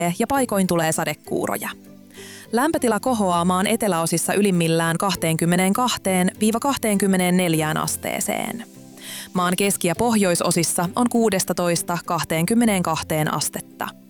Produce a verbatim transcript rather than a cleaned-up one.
ja paikoin tulee sadekuuroja. Lämpötila kohoaa maan eteläosissa ylimmillään kaksikymmentäkaksi–kaksikymmentäneljä asteeseen. Maan keski- ja pohjoisosissa on kuusitoista–kaksikymmentäkaksi astetta.